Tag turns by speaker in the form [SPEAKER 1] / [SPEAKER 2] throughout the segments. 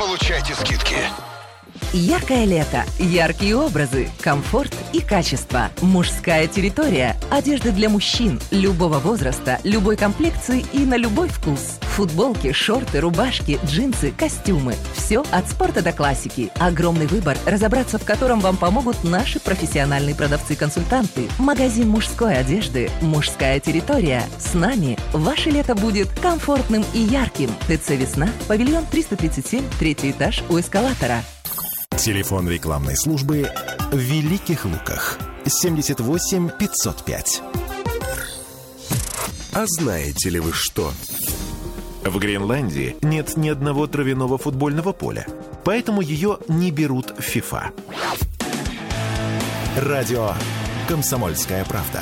[SPEAKER 1] получайте скидки.
[SPEAKER 2] Яркое лето, яркие образы, комфорт и качество. Мужская территория. Одежда для мужчин любого возраста, любой комплекции и на любой вкус. Футболки, шорты, рубашки, джинсы, костюмы. Все от спорта до классики. Огромный выбор, разобраться в котором вам помогут наши профессиональные продавцы-консультанты. Магазин мужской одежды «Мужская территория». С нами ваше лето будет комфортным и ярким. ТЦ «Весна», павильон 337, 3-й этаж у эскалатора.
[SPEAKER 3] Телефон рекламной службы в Великих Луках 78 505.
[SPEAKER 4] А знаете ли вы что?
[SPEAKER 3] В Гренландии нет ни одного травяного футбольного поля, поэтому ее не берут в ФИФА. Радио «Комсомольская правда».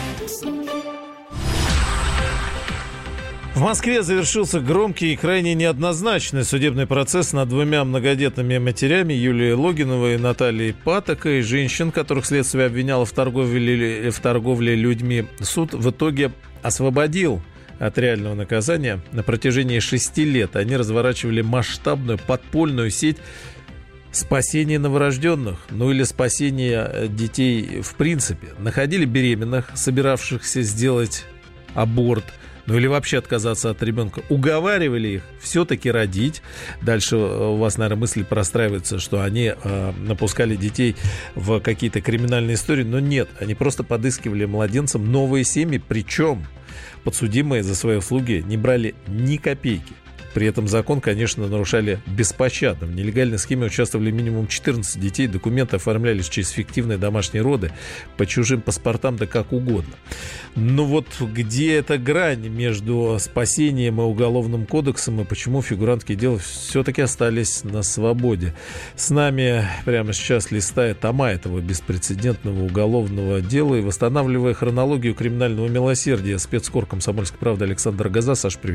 [SPEAKER 5] В Москве завершился громкий и крайне неоднозначный судебный процесс над двумя многодетными матерями Юлией Логиновой и Натальей Патокой, женщин, которых следствие обвиняло в торговле людьми. Суд в итоге освободил от реального наказания. На протяжении 6 лет они разворачивали масштабную подпольную сеть спасения новорожденных, или спасения детей в принципе. Находили беременных, собиравшихся сделать аборт, или вообще отказаться от ребенка. Уговаривали их все-таки родить. Дальше у вас, наверное, мысли простраиваются, что они напускали детей в какие-то криминальные истории. Но нет, они просто подыскивали младенцам новые семьи. Причем подсудимые за свои услуги не брали ни копейки. При этом закон, конечно, нарушали беспощадно. В нелегальной схеме участвовали минимум 14 детей. Документы оформлялись через фиктивные домашние роды, по чужим паспортам, да как угодно. Но где эта грань между спасением и уголовным кодексом, и почему фигурантки дела все-таки остались на свободе? С нами прямо сейчас, листая тома этого беспрецедентного уголовного дела и восстанавливая хронологию криминального милосердия, спецкор «Комсомольской правды» Александр Гоза. Саш, привет.